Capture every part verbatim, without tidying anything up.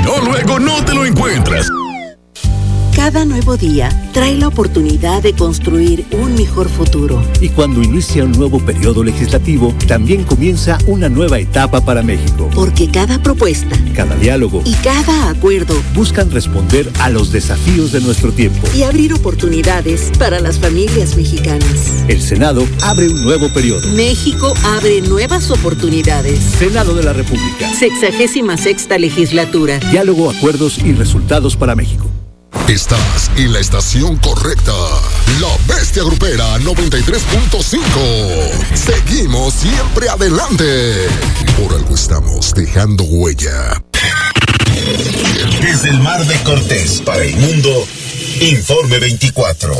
no, luego no te lo encuentras. Cada nuevo día trae la oportunidad de construir un mejor futuro. Y cuando inicia un nuevo periodo legislativo, también comienza una nueva etapa para México. Porque cada propuesta, cada diálogo y cada acuerdo buscan responder a los desafíos de nuestro tiempo y abrir oportunidades para las familias mexicanas. El Senado abre un nuevo periodo. México abre nuevas oportunidades. Senado de la República. Sexagésima sexta legislatura. Diálogo, acuerdos y resultados para México. Estás en la estación correcta. La Bestia Grupera noventa y tres punto cinco. Seguimos siempre adelante. Por algo estamos dejando huella. Desde el Mar de Cortés para el mundo, Informe veinticuatro.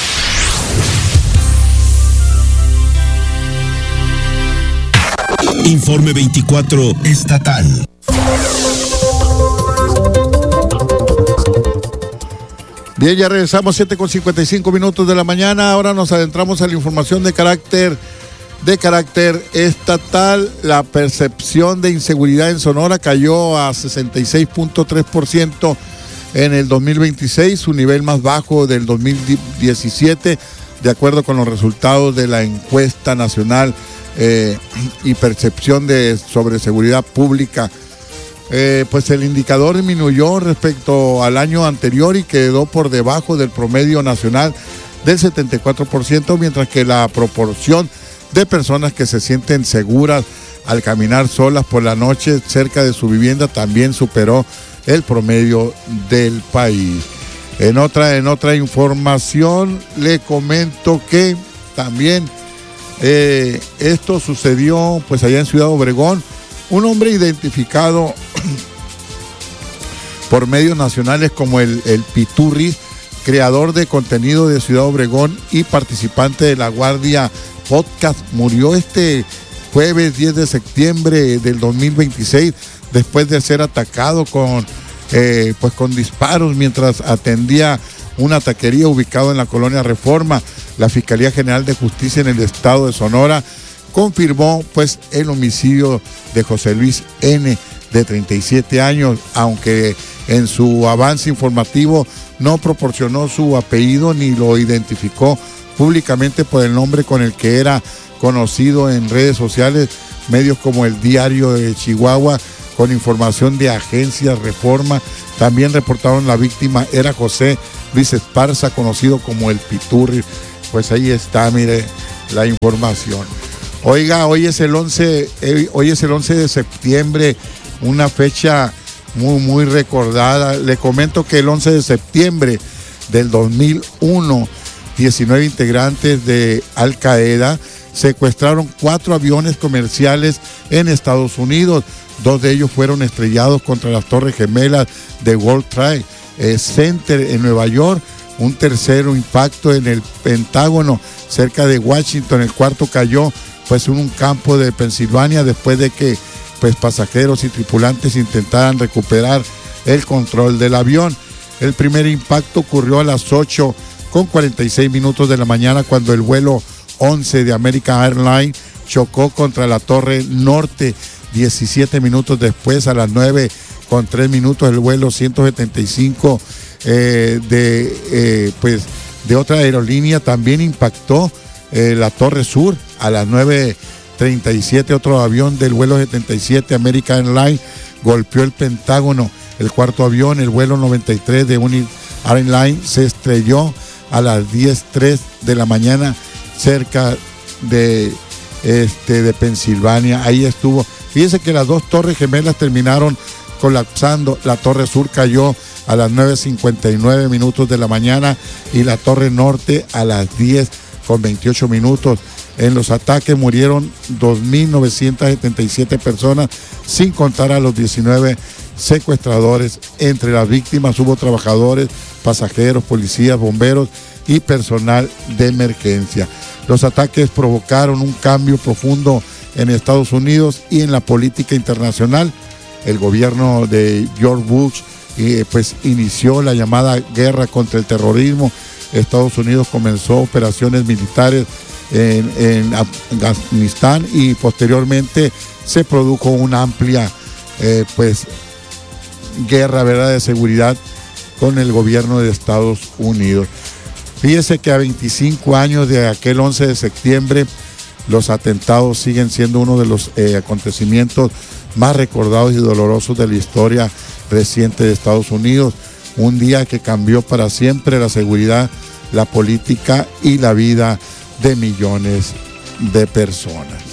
Informe veinticuatro estatal. Bien, ya regresamos, siete con cincuenta y cinco minutos de la mañana. Ahora nos adentramos a la información de carácter, de carácter estatal. La percepción de inseguridad en Sonora cayó a sesenta y seis punto tres por ciento en el dos mil veintiséis, su nivel más bajo del dos mil diecisiete, de acuerdo con los resultados de la encuesta nacional eh, y percepción de sobre seguridad pública. Eh, pues el indicador disminuyó respecto al año anterior y quedó por debajo del promedio nacional del setenta y cuatro por ciento, mientras que la proporción de personas que se sienten seguras al caminar solas por la noche cerca de su vivienda también superó el promedio del país. En otra, en otra información le comento que también eh, esto sucedió pues allá en Ciudad Obregón. Un hombre identificado por medios nacionales como el, el Piturris, creador de contenido de Ciudad Obregón y participante de La Guardia Podcast, murió este jueves diez de septiembre del dos mil veintiséis después de ser atacado con, eh, pues con disparos mientras atendía una taquería ubicada en la colonia Reforma. La Fiscalía General de Justicia en el estado de Sonora confirmó pues el homicidio de José Luis N., de treinta y siete años, aunque en su avance informativo no proporcionó su apellido ni lo identificó públicamente por el nombre con el que era conocido en redes sociales. Medios como el Diario de Chihuahua, con información de Agencia Reforma, también reportaron la víctima era José Luis Esparza, conocido como el Piturri. Pues ahí está, mire, la información. Oiga, hoy es el once, eh, hoy es el once de septiembre, una fecha muy, muy recordada. Le comento que el once de septiembre del dos mil uno, diecinueve integrantes de Al Qaeda secuestraron cuatro aviones comerciales en Estados Unidos. Dos de ellos fueron estrellados contra las Torres Gemelas de World Trade Center en Nueva York. Un tercero impacto en el Pentágono cerca de Washington. El cuarto cayó pues en un campo de Pensilvania después de que pues pasajeros y tripulantes intentaran recuperar el control del avión. El primer impacto ocurrió a las ocho con cuarenta y seis minutos de la mañana cuando el vuelo once de American Airlines chocó contra la Torre Norte. diecisiete minutos después, a las nueve con tres minutos, el vuelo ciento setenta y cinco eh, de, eh, pues, de otra aerolínea también impactó eh, la Torre Sur. A las nueve treinta y siete, otro avión del vuelo setenta y siete American Airlines golpeó el Pentágono. El cuarto avión, el vuelo noventa y tres de United Airlines, se estrelló a las diez tres de la mañana cerca de, este, de Pensilvania. Ahí estuvo. Fíjense que las dos torres gemelas terminaron colapsando. La Torre Sur cayó a las nueve cincuenta y nueve minutos de la mañana y la Torre Norte a las diez con veintiocho minutos. En los ataques murieron dos mil novecientas setenta y siete personas, sin contar a los diecinueve secuestradores. Entre las víctimas hubo trabajadores, pasajeros, policías, bomberos y personal de emergencia. Los ataques provocaron un cambio profundo en Estados Unidos y en la política internacional. El gobierno de George Bush eh, pues inició la llamada guerra contra el terrorismo. Estados Unidos comenzó operaciones militares en, en Afganistán y posteriormente se produjo una amplia eh, pues guerra, ¿verdad?, de seguridad con el gobierno de Estados Unidos. Fíjese que a veinticinco años de aquel once de septiembre, los atentados siguen siendo uno de los eh, acontecimientos más recordados y dolorosos de la historia reciente de Estados Unidos. Un día que cambió para siempre la seguridad, la política y la vida de millones de personas.